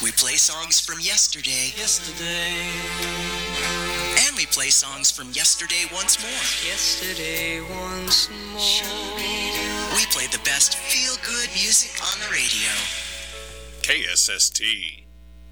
We play songs from yesterday. And we play songs from yesterday once more. Yesterday once more. We play the best feel-good music on the radio. KSST.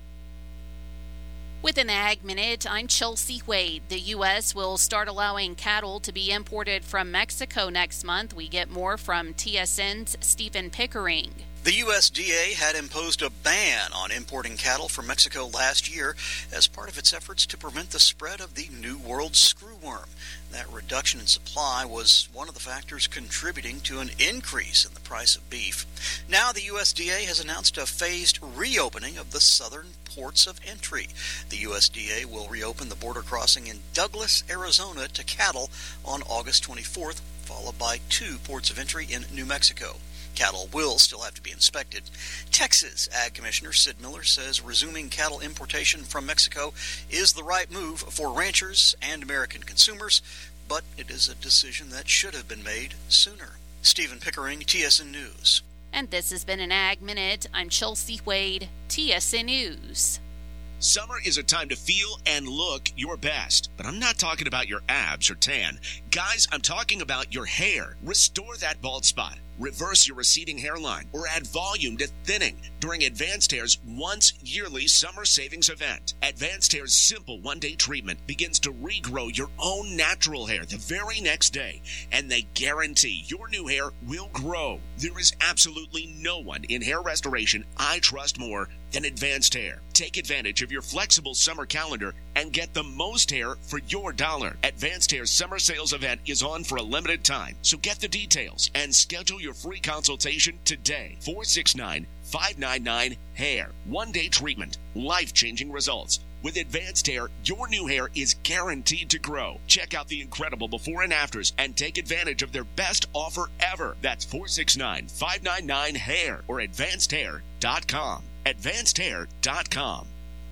With an Ag Minute, I'm Chelsea Wade. The U.S. will start allowing cattle to be imported from Mexico next month. We get more from TSN's Stephen Pickering. The USDA had imposed a ban on importing cattle from Mexico last year as part of its efforts to prevent the spread of the New World screwworm. That reduction in supply was one of the factors contributing to an increase in the price of beef. Now the USDA has announced a phased reopening of the southern ports of entry. The USDA will reopen the border crossing in Douglas, Arizona to cattle on August 24th, followed by 2 ports of entry in New Mexico. Cattle will still have to be inspected. Texas Ag Commissioner Sid Miller says resuming cattle importation from Mexico is the right move for ranchers and American consumers, but it is a decision that should have been made sooner. Stephen Pickering, TSN News. And this has been an Ag Minute. I'm Chelsea Wade, TSN News. Summer is a time to feel and look your best, but I'm not talking about your abs or tan. Guys, I'm talking about your hair. Restore that bald spot, reverse your receding hairline, or add volume to thinning during Advanced Hair's once yearly summer savings event. Advanced Hair's simple one-day treatment begins to regrow your own natural hair the very next day, and they guarantee your new hair will grow. There is absolutely no one in hair restoration I trust more than Advanced Hair. Take advantage of your flexible summer calendar and get the most hair for your dollar. Advanced Hair's summer sales event is on for a limited time, so get the details and schedule your free consultation today. 469-599-HAIR. One-day treatment, life-changing results. With Advanced Hair, your new hair is guaranteed to grow. Check out the incredible before and afters and take advantage of their best offer ever. That's 469-599-HAIR or advancedhair.com. advancedhair.com.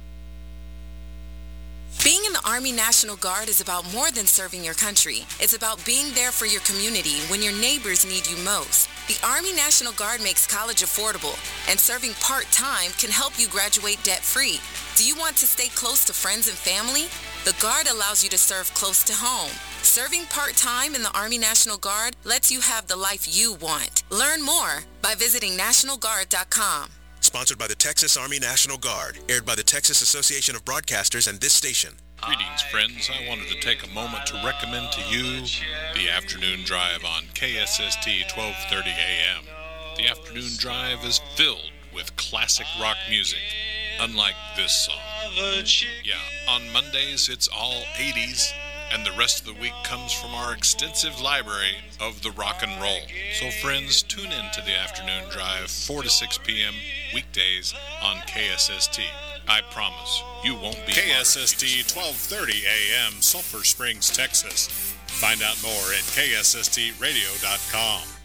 Being in the Army National Guard is about more than serving your country. It's about being there for your community when your neighbors need you most. The Army National Guard makes college affordable, and serving part-time can help you graduate debt-free. Do you want to stay close to friends and family? The Guard allows you to serve close to home. Serving part-time in the Army National Guard lets you have the life you want. Learn more by visiting NationalGuard.com. Sponsored by the Texas Army National Guard. Aired by the Texas Association of Broadcasters and this station. Greetings, friends. I wanted to take a moment to recommend to you the Afternoon Drive on KSST 1230 AM. The Afternoon Drive is filled with classic rock music, unlike this song. Yeah, on Mondays it's all 80s, and the rest of the week comes from our extensive library of the rock and roll. So friends, tune in to the Afternoon Drive 4 to 6 p.m. weekdays on KSST. I promise you won't be KSST 1230 AM, Sulphur Springs, Texas. Find out more at KSSTradio.com.